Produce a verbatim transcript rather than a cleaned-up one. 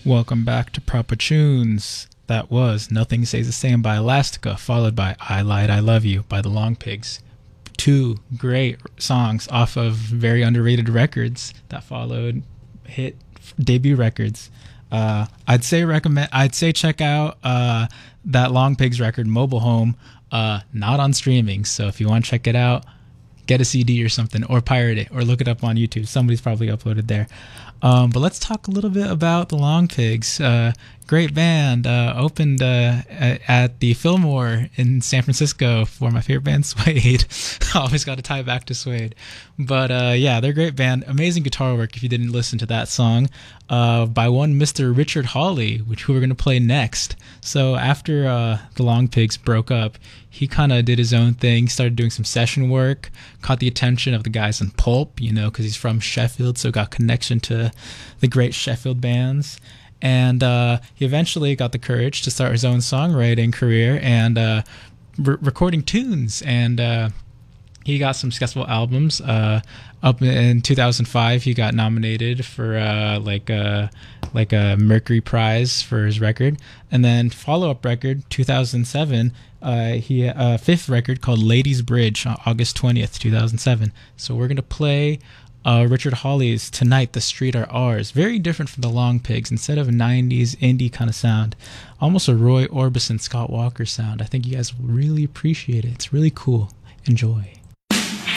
Welcome back to Proper Tunes. That was Nothing Stays the Same by Elastica, followed by I Lied, I Love You by the Long Pigs. Two great songs off of very underrated records that followed hit debut records. Uh, I'd say recommend. I'd say check out uh, that Long Pigs record, Mobile Home. Uh, not on streaming, so if you want to check it out, get a C D or something, or pirate it, or look it up on YouTube. Somebody's probably uploaded there. Um, but let's talk a little bit about the Long Pigs. Uh, great band. Uh, opened uh, at the Fillmore in San Francisco for my favorite band, Suede. Always got to tie it back to Suede. But uh, yeah, they're a great band. Amazing guitar work if you didn't listen to that song uh, by one Mister Richard Hawley, which who we're going to play next. So after uh, the Long Pigs broke up, he kind of did his own thing, started doing some session work, caught the attention of the guys in Pulp, you know, because he's from Sheffield, so got connection to the great Sheffield bands. And uh, he eventually got the courage to start his own songwriting career and uh, re- recording tunes. And uh, he got some successful albums. Uh, up in two thousand five, he got nominated for uh, like a like a Mercury Prize for his record. And then follow-up record, two thousand seven, uh, he a uh, fifth record called Ladies Bridge on August twentieth, two thousand seven. So we're gonna play Uh, Richard Hawley's Tonight the Street Are Ours. Very different from the Long Pigs. Instead of a nineties indie kind of sound, almost a Roy Orbison, Scott Walker sound. I think you guys will really appreciate it. It's really cool. Enjoy.